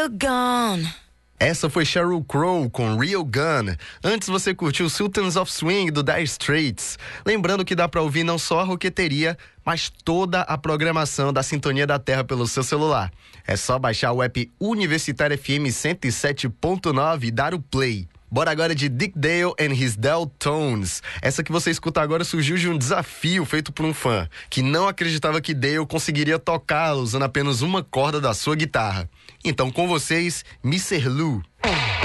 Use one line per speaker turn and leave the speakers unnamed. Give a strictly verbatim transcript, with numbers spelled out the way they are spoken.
Real Gone.
Essa foi Sheryl Crow com Real Gun. Antes você curtiu Sultans of Swing do Dire Straits. Lembrando que dá pra ouvir não só a roqueteria, mas toda a programação da Sintonia da Terra pelo seu celular. É só baixar o app Universitário F M cento e sete ponto nove e dar o play. Bora agora de Dick Dale and His Deltones. Essa que você escuta agora surgiu de um desafio feito por um fã, que não acreditava que Dale conseguiria tocá-la usando apenas uma corda da sua guitarra. Então com vocês, mister Lou.